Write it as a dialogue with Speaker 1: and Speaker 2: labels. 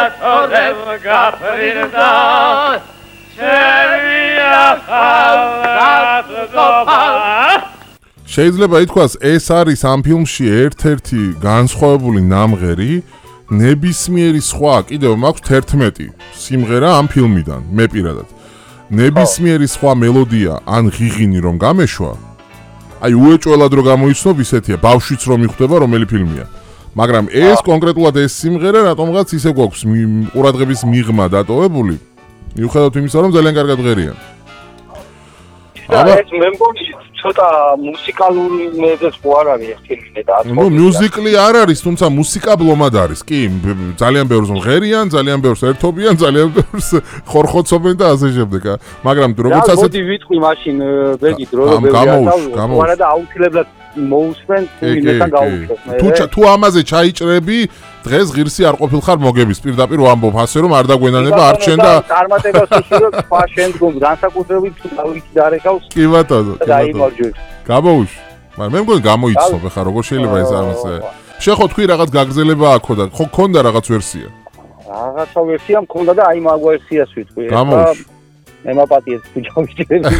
Speaker 1: შეიძლება ითქვას, ეს არის ამ ფილმში ერთ-ერთი განსხვავებული ნამღერი, ნებისმიერი სხვა, კიდევ მაქვს 11 სიმღერა ამ ფილმიდან, მე პირადად. ნებისმიერი სხვა მელოდია ან ღიღინი რომ გამეშვა, აი უეჭველად რო გამოიცნობ ისეთია, ბავშვიც რომ მიხვდება რომელი ფილმია. მაგრამ ეს კონკრეტულად ეს სიმღერა რატომღაც ისე გვაქვს ყურადღების მიღმა დატოვებული, მიუხედავად იმისა, რომ ძალიან კარგად ღერიან.
Speaker 2: აბა ეს მე მგონი ცოტა მუსიკალური მეძებს ხო არ არის ეს ფილმი და
Speaker 1: ნუ მიუზიკლი არ არის, თუმცა მუსიკაბლომად არის. კი, ძალიან ბევრს ღერიან, ძალიან ბევრს ერთობიან, ძალიან ბევრს ხორხოცობენ და ასე შემდეგ. მაგრამ როგორც ასე
Speaker 2: მოდი ვიტყვი მაშინ ბეგი დრო არა და აუცილებლად მოусვენ იმასთან გავუშვებ.
Speaker 1: თუ ამაზე ჩაიჭრები, დღეს ღირსი არ ყოფილხარ მოგების პირდაპირ ვამბობ, ასე რომ არ დაგვენანება არ ჩვენ და
Speaker 2: წარმატებას უშუალოდ სხვა შემდგომ განსაკუთრებით თუ დავიქი დარეკავს.
Speaker 1: კი ბატონო, გამოუშვ. მაგრამ მე მგონი გამოიცნობ, ხა როგორ შეიძლება ეს ამაზე. შეხო თქვი რაღაც გაგრძელება აქვს და ხო ქონდა რაღაც ვერსია.
Speaker 2: რაღაცა ვერსია მქონდა და აი მაგ ვერსიას ვიტყვი.
Speaker 1: გამოუშვ.
Speaker 2: მე მაპატიეს თუ ჩავიჭრები.